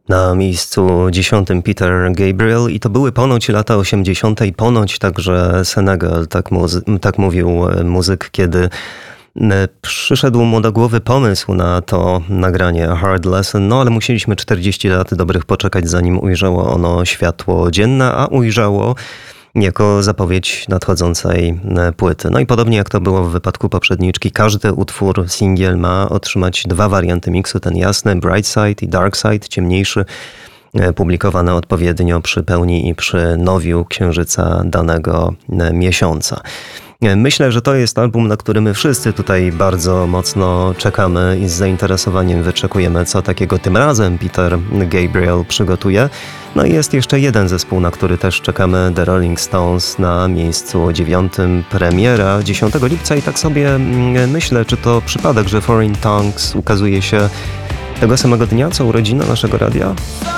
Na miejscu 10 Peter Gabriel i to były ponoć lata 80. i ponoć także Senegal, tak mówił muzyk, kiedy przyszedł mu do głowy pomysł na to nagranie A Hard Lesson, no ale musieliśmy 40 lat dobrych poczekać, zanim ujrzało ono światło dzienne, a ujrzało jako zapowiedź nadchodzącej płyty. No i podobnie jak to było w wypadku poprzedniczki, każdy utwór, singiel ma otrzymać dwa warianty miksu, ten jasny, Bright Side i Dark Side, ciemniejszy, publikowane odpowiednio przy pełni i przy nowiu księżyca danego miesiąca. Myślę, że to jest album, na który my wszyscy tutaj bardzo mocno czekamy i z zainteresowaniem wyczekujemy, co takiego tym razem Peter Gabriel przygotuje. No i jest jeszcze jeden zespół, na który też czekamy, The Rolling Stones, na miejscu 9, premiera 10 lipca i tak sobie myślę, czy to przypadek, że Foreign Tongues ukazuje się tego samego dnia, co urodziny naszego radia?